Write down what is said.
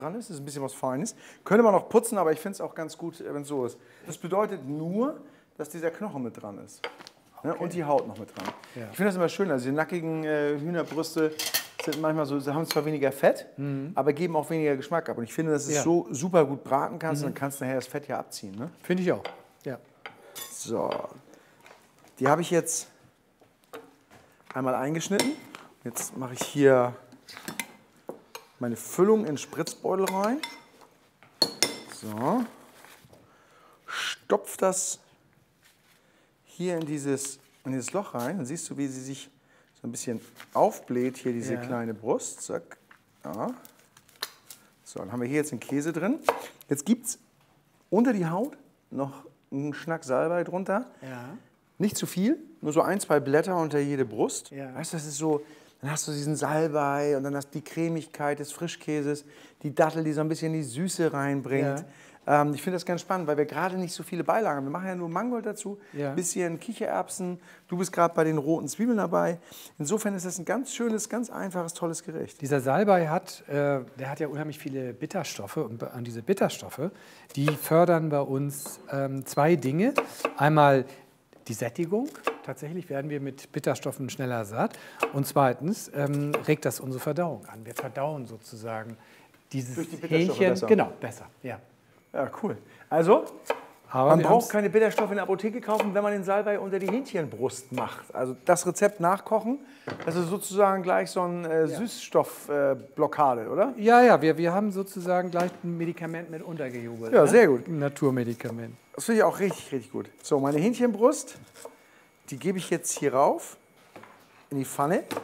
dran ist. Das ist ein bisschen was Feines. Könnte man noch putzen, aber ich finde es auch ganz gut, wenn es so ist. Das bedeutet nur, dass dieser Knochen mit dran ist. Ne? Und die Haut noch mit dran. Ja. Ich finde das immer schön. Also die nackigen Hühnerbrüste sind manchmal so, sie haben zwar weniger Fett, aber geben auch weniger Geschmack ab. Und ich finde, dass du es so super gut braten kannst, und dann kannst du nachher das Fett ja abziehen. Ne? Finde ich auch. Ja. So, die habe ich jetzt einmal eingeschnitten. Jetzt mache ich hier meine Füllung in den Spritzbeutel rein. So. Stopf das hier in dieses Loch rein. Dann siehst du, wie sie sich so ein bisschen aufbläht, hier diese kleine Brust. Zack. Ja. So, dann haben wir hier jetzt den Käse drin. Jetzt gibt es unter die Haut noch einen Schnack Salbei drunter. Ja. Nicht zu viel, nur so 1, 2 Blätter unter jede Brust. Ja. Weißt du, das ist so, dann hast du diesen Salbei und dann hast du die Cremigkeit des Frischkäses, die Dattel, die so ein bisschen die Süße reinbringt. Ja. Ich finde das ganz spannend, weil wir gerade nicht so viele Beilagen haben. Wir machen ja nur Mangold dazu, bisschen Kichererbsen. Du bist gerade bei den roten Zwiebeln dabei. Insofern ist das ein ganz schönes, ganz einfaches, tolles Gericht. Dieser Salbei der hat ja unheimlich viele Bitterstoffe. Und an diese Bitterstoffe, die fördern bei uns 2 Dinge. Einmal die Sättigung. Tatsächlich werden wir mit Bitterstoffen schneller satt. Und zweitens regt das unsere Verdauung an. Wir verdauen sozusagen dieses Durch die Bitterstoffe Hähnchen. besser. Genau, besser. Ja. Ja, cool. Also, Aber man braucht keine Bitterstoffe in der Apotheke kaufen, wenn man den Salbei unter die Hähnchenbrust macht. Also das Rezept nachkochen, das ist sozusagen gleich so eine Süßstoffblockade, oder? Ja, ja, wir haben sozusagen gleich ein Medikament mit untergejubelt. Ja, sehr gut. Ein Naturmedikament. Das finde ich auch richtig, richtig gut. So, meine Hähnchenbrust, die gebe ich jetzt hier rauf in die Pfanne.